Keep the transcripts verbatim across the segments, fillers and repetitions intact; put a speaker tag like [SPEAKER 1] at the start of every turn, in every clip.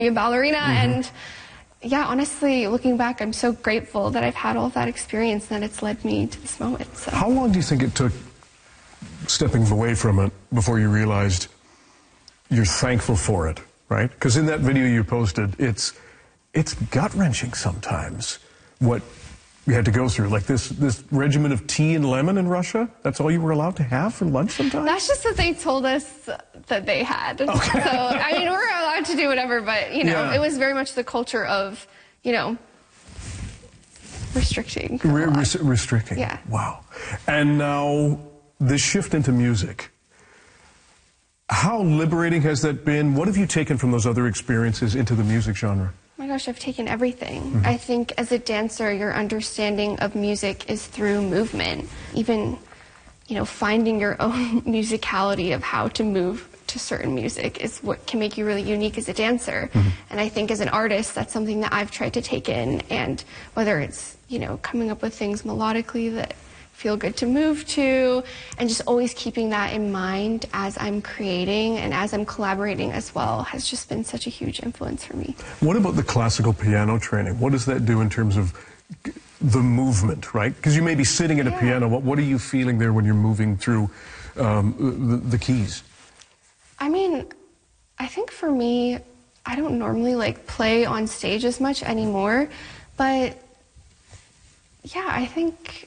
[SPEAKER 1] be a ballerina.
[SPEAKER 2] Mm-hmm.
[SPEAKER 1] And yeah, honestly, looking back, I'm so grateful that I've had all of that experience and that it's led me to this moment. So.
[SPEAKER 2] How long do you think it took stepping away from it before you realized you're thankful for it, right? Because in that video you posted, it's it's gut-wrenching sometimes what you had to go through. Like this this regimen of tea and lemon in Russia, that's all you were allowed to have for lunch sometimes?
[SPEAKER 1] That's just what they told us that they had.
[SPEAKER 2] Okay.
[SPEAKER 1] So, I mean, we're allowed to do whatever, but, you know,
[SPEAKER 2] Yeah.
[SPEAKER 1] it was very much the culture of, you know, restricting.
[SPEAKER 2] Re res restricting.
[SPEAKER 1] Yeah.
[SPEAKER 2] Wow. And now this shift into music. How liberating has that been? What have you taken from those other experiences into the music genre?
[SPEAKER 1] Oh my gosh, I've taken everything.
[SPEAKER 2] Mm-hmm.
[SPEAKER 1] I think as a dancer, your understanding of music is through movement. Even, you know, finding your own musicality of how to move to certain music is what can make you really unique as a dancer.
[SPEAKER 2] Mm-hmm.
[SPEAKER 1] And I think as an artist, that's something that I've tried to take in. And whether it's, you know, coming up with things melodically that feel good to move to, and just always keeping that in mind as I'm creating and as I'm collaborating as well has just been such a huge influence for me.
[SPEAKER 2] What about the classical piano training? What does that do in terms of the movement, right? Because you may be sitting at a
[SPEAKER 1] Yeah.
[SPEAKER 2] piano. What, what are you feeling there when you're moving through um, the, the keys?
[SPEAKER 1] I mean, I think for me, I don't normally like play on stage as much anymore, but yeah, I think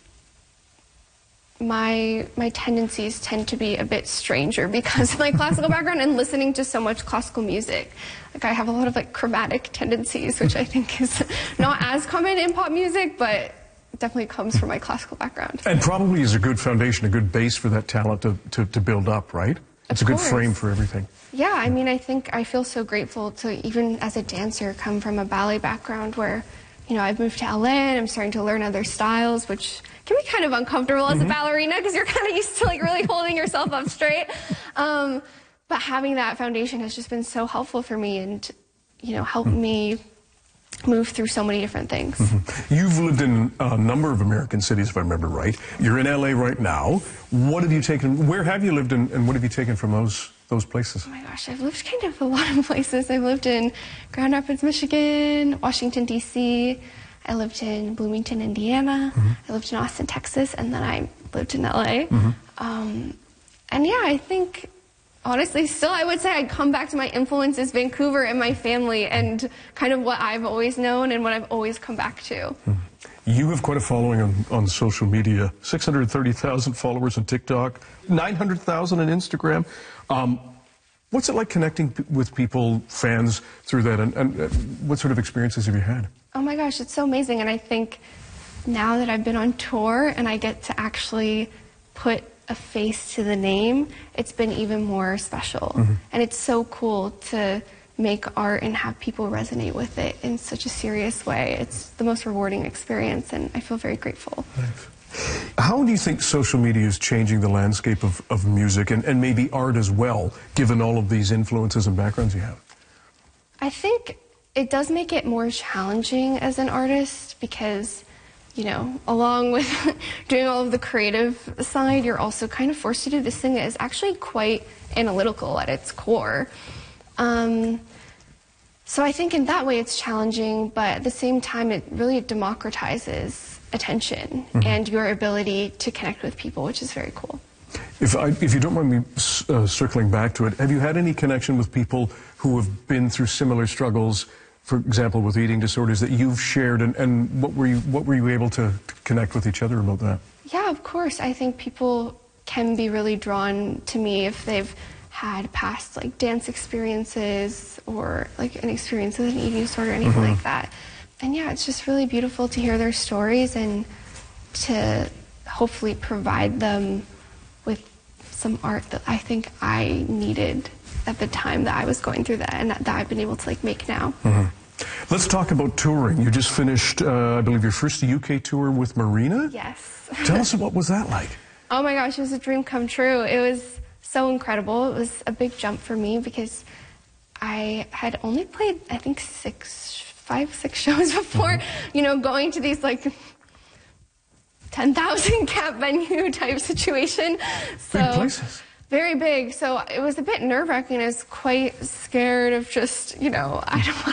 [SPEAKER 1] my my tendencies tend to be a bit stranger because of my classical background and listening to so much classical music. Like I have a lot of like chromatic tendencies, which I think is not as common in pop music, but definitely comes from my classical background.
[SPEAKER 2] And probably is a good foundation, a good base for that talent to, to, to build up, right? It's a good frame for everything.
[SPEAKER 1] Yeah, I mean, I think I feel so grateful to, even as a dancer, come from a ballet background where, you know, I've moved to L A and I'm starting to learn other styles, which can be kind of uncomfortable as mm-hmm. a ballerina because you're kind of used to like really holding yourself up straight. Um, but having that foundation has just been so helpful for me and, you know, helped mm-hmm. me move through so many different things.
[SPEAKER 2] Mm-hmm. You've lived in a number of American cities, if I remember right. You're in L A right now. What have you taken, where have you lived in, and what have you taken from those those places?
[SPEAKER 1] Oh my gosh, I've lived kind of a lot of places. I've lived in Grand Rapids, Michigan, Washington, D C I lived in Bloomington, Indiana. Mm-hmm. I lived in Austin, Texas, and then I lived in L A. Mm-hmm. um, and yeah, I think, honestly, still I would say I'd come back to my influences, Vancouver and my family, and kind of what I've always known and what I've always come back to.
[SPEAKER 2] Mm-hmm. You have quite a following on, on social media, six hundred thirty thousand followers on TikTok, nine hundred thousand on Instagram. Um, what's it like connecting p with people, fans, through that, and, and uh, what sort of experiences have you had?
[SPEAKER 1] Oh my gosh, it's so amazing, and I think now that I've been on tour and I get to actually put a face to the name, it's been even more special. Mm-hmm. And it's so cool to make art and have people resonate with it in such a serious way. It's the most rewarding experience, and I feel very grateful.
[SPEAKER 2] Thanks. How do you think social media is changing the landscape of, of music and, and maybe art as well, given all of these influences and backgrounds you have?
[SPEAKER 1] I think it does make it more challenging as an artist because, you know, along with doing all of the creative side, you're also kind of forced to do this thing that is actually quite analytical at its core. Um, so I think in that way it's challenging, but at the same time it really democratizes attention mm-hmm. and your ability to connect with people, which is very cool.
[SPEAKER 2] If, I, if you don't mind me uh, circling back to it, have you had any connection with people who have been through similar struggles, for example, with eating disorders that you've shared, and, and what were you what were you able to connect with each other about that?
[SPEAKER 1] Yeah, of course. I think people can be really drawn to me if they've had past like dance experiences or like an experience with an eating disorder or anything mm-hmm. like that. And yeah, it's just really beautiful to hear their stories and to hopefully provide them with some art that I think I needed at the time that I was going through that and that, that I've been able to like make now.
[SPEAKER 2] Mm-hmm. Let's talk about touring. You just finished, uh, I believe, your first U K tour with Marina?
[SPEAKER 1] Yes.
[SPEAKER 2] Tell us, what was that like?
[SPEAKER 1] Oh my gosh, it was a dream come true. It was so incredible. It was a big jump for me because I had only played, I think, six, five, six shows before, mm-hmm. you know, going to these like ten thousand cap venue type situation. So,
[SPEAKER 2] big places.
[SPEAKER 1] very big, so it was a bit nerve-wracking. I was quite scared of just, you know, I don't want